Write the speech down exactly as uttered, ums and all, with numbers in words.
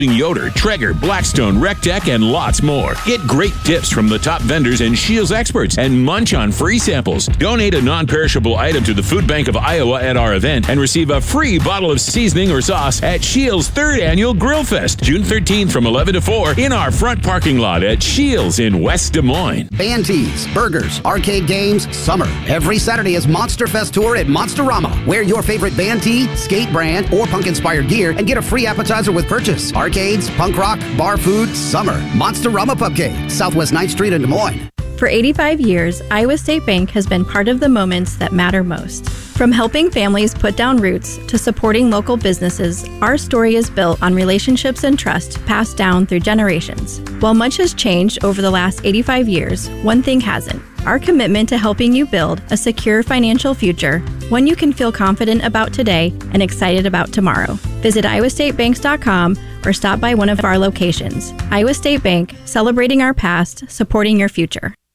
Yoder, Traeger, Blackstone, Rectech, and lots more. Get great tips from the top vendors and Shields experts and munch on free samples. Donate a non-perishable item to the Food Bank of Iowa at our event and receive a free bottle of seasoning or sauce at Shields' third annual Grill Fest, June thirteenth from eleven to four in our front parking lot at Shields in West Des Moines. Band tees, burgers, arcade games, summer. Every Saturday is Monster Fest Tour at Monsterama. Wear your favorite band tee, skate brand, or punk-inspired gear and get a free appetizer with purchase. Arcades, punk rock, bar food, summer. Monsterama Pubcade, Southwest ninth Street in Des Moines. For eighty-five years, Iowa State Bank has been part of the moments that matter most. From helping families put down roots to supporting local businesses, our story is built on relationships and trust passed down through generations. While much has changed over the last eighty-five years, one thing hasn't. Our commitment to helping you build a secure financial future, one you can feel confident about today and excited about tomorrow. Visit iowa state banks dot com or stop by one of our locations. Iowa State Bank, celebrating our past, supporting your future.